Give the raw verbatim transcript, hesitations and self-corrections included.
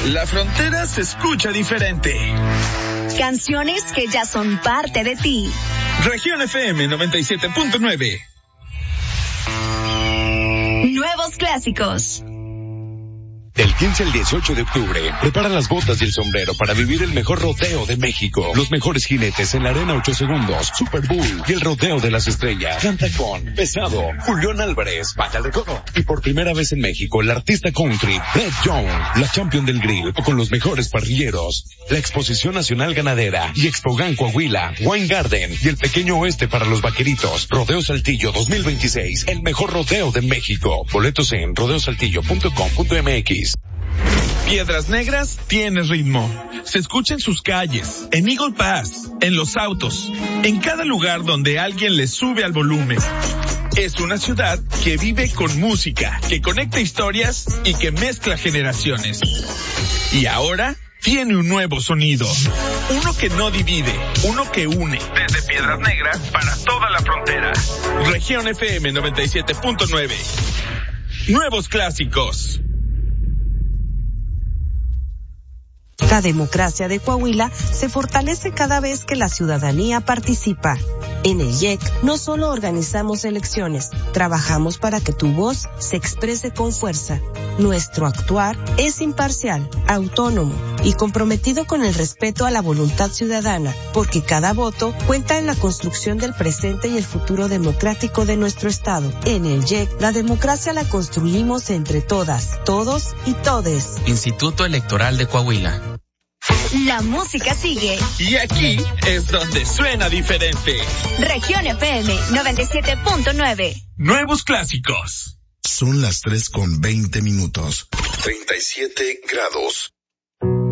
La frontera se escucha diferente. Canciones que ya son parte de ti. Región F M noventa y siete punto nueve. Nuevos clásicos. Del quince al dieciocho de octubre, prepara las botas y el sombrero para vivir el mejor rodeo de México. Los mejores jinetes en la arena ocho segundos, Super Bowl y el rodeo de las estrellas. Canta con Pesado, Julián Álvarez, Pata de Codo. Y por primera vez en México, el artista country, Brett Young, la champion del grill, con los mejores parrilleros. La Exposición Nacional Ganadera y Expogan Coahuila, Wine Garden y el Pequeño Oeste para los vaqueritos. Rodeo Saltillo dos mil veintiséis, el mejor rodeo de México. Boletos en rodeo saltillo punto com punto m x. Piedras Negras tiene ritmo. Se escucha en sus calles, en Eagle Pass, en los autos, en cada lugar donde alguien le sube al volumen. Es una ciudad que vive con música, que conecta historias y que mezcla generaciones. Y ahora tiene un nuevo sonido. Uno que no divide, uno que une. Desde Piedras Negras para toda la frontera. Región F M noventa y siete punto nueve. Nuevos clásicos. La democracia de Coahuila se fortalece cada vez que la ciudadanía participa. En el I E C no solo organizamos elecciones, trabajamos para que tu voz se exprese con fuerza. Nuestro actuar es imparcial, autónomo y comprometido con el respeto a la voluntad ciudadana, porque cada voto cuenta en la construcción del presente y el futuro democrático de nuestro Estado. En el I E C, la democracia la construimos entre todas, todos y todes. Instituto Electoral de Coahuila. La música sigue. Y aquí es donde suena diferente. Región F M noventa y siete punto nueve. Nuevos clásicos. Son las tres con veinte minutos. treinta y siete grados.